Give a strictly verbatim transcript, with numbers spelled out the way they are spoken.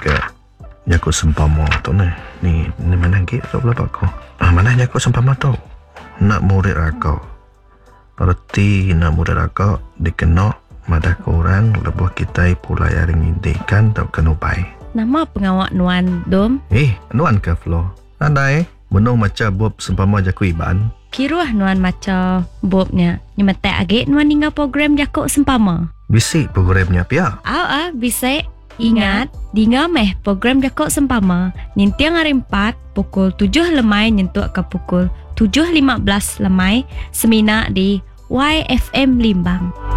ke Jakut sempama tu ni. Ni ni mana lagi kau pula aku. Ah mana Jakut sempama tu? Nak murid rakau. Berarti nak murid rakau dikena madah korang lebuh kita pula yang ngintikan tau kenupai. Nama pengawak Nuan Dom? Eh, Nuan ke Flo? Andai menung macam bob sempama Jakut Iban. Kiruah Nuan macam bobnya. Nyemetek agak Nuan tinggal program Jakut sempama. Bisik programnya pia. Au ah bisik. Ingat, dinga meh program Jakut sempama. Nintiang hari empat pukul tujuh lemai nyentuk ke pukul tujuh lima belas lemai semina di Y F M Limbang.